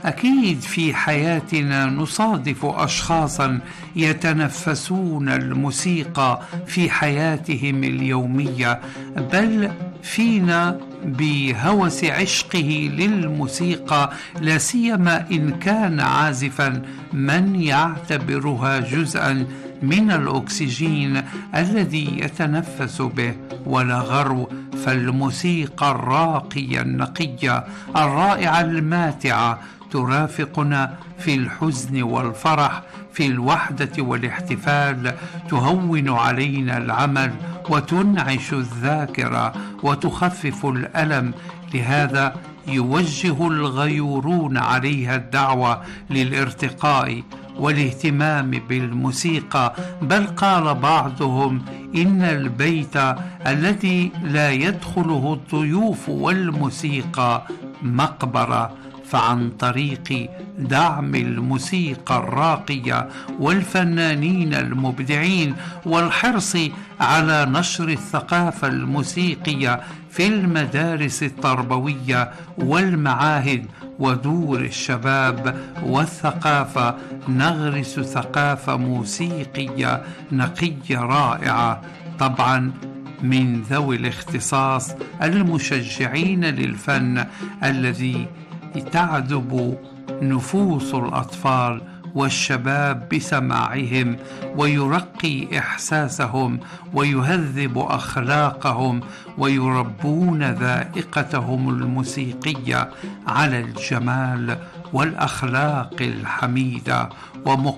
أكيد في حياتنا نصادف أشخاصا يتنفسون الموسيقى في حياتهم اليومية، بل فينا بهوس عشقه للموسيقى، لا سيما إن كان عازفا، من يعتبرها جزءا من الأكسجين الذي يتنفس به. ولا غرو، فالموسيقى الراقية النقية الرائعة الماتعة ترافقنا في الحزن والفرح، في الوحدة والاحتفال، تهون علينا العمل وتنعش الذاكرة وتخفف الألم. لهذا يوجه الغيورون عليها الدعوة للارتقاء والاهتمام بالموسيقى، بل قال بعضهم إن البيت الذي لا يدخله الضيوف والموسيقى مقبرة. فعن طريق دعم الموسيقى الراقية والفنانين المبدعين والحرص على نشر الثقافة الموسيقية في المدارس التربوية والمعاهد ودور الشباب والثقافة، نغرس ثقافة موسيقية نقية رائعة، طبعا من ذوي الاختصاص المشجعين للفن الذي تعذب نفوس الأطفال والشباب بسماعهم، ويرقي إحساسهم ويهذب أخلاقهم، ويربون ذائقتهم الموسيقية على الجمال والأخلاق الحميدة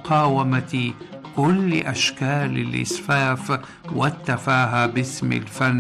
ومقاومة كل أشكال الإسفاف والتفاهة باسم الفن.